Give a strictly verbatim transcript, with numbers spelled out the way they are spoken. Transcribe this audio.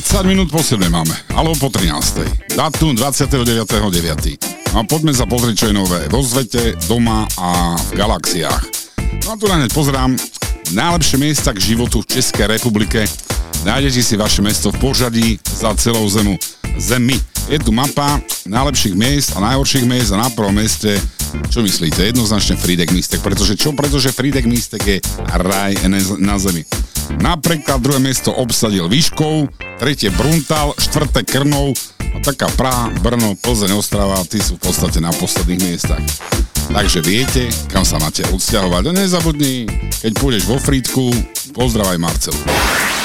tridsať minút po siedmej máme, alebo po trinástej. Dátum dvadsiateho deviateho deviateho A poďme sa pozrieť, čo je nové vo svete, doma a v galaxiách. No a tu hneď pozerám najlepšie miesta k životu v Českej republike. Nájdete si vaše mesto v pořadí za celou zemu. Zemi. Je tu mapa najlepších miest a najhorších miest a na prvom mieste, čo myslíte, jednoznačne Frýdek Místek, pretože čo? Pretože Frýdek Místek je raj na zemi. Napríklad druhé miesto obsadil Výškov, tretie Bruntal, štvrté Krnov a taká Praha, Brno, Plzeň, Ostrava, tí sú v podstate na posledných miestach. Takže viete, kam sa máte odsťahovať. A nezabudni, keď pôjdeš vo Frýdku, pozdravaj Marcelu.